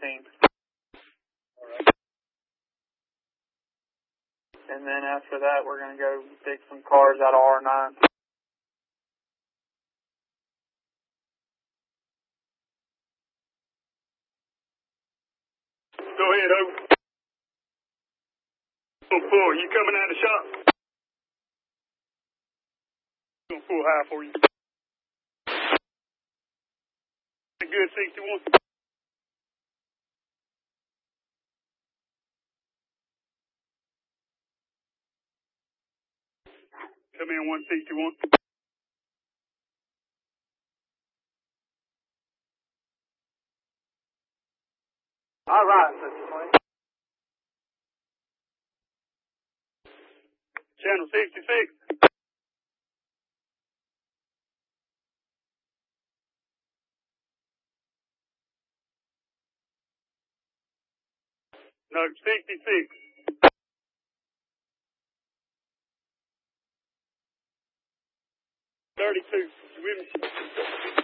15. And then after that, we're going to go dig some cars out of R9. Go ahead, over. On 4, you coming out of the shop? On 4 high for you. Good 61. Come in 161. All right, Mr. Queen. Channel 66. No, 66. 32. You with me?